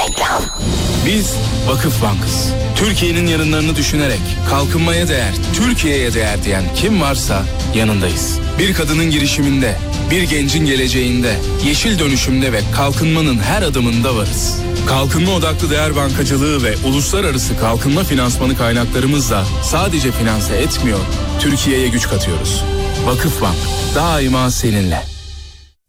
Reklam. Biz Vakıfbank'ız. Türkiye'nin yarınlarını düşünerek kalkınmaya değer, Türkiye'ye değer diyen kim varsa yanındayız. Bir kadının girişiminde, bir gencin geleceğinde, yeşil dönüşümde ve kalkınmanın her adımında varız. Kalkınma odaklı değer bankacılığı ve uluslararası kalkınma finansmanı kaynaklarımızla sadece finanse etmiyor, Türkiye'ye güç katıyoruz. Vakıfbank daima seninle.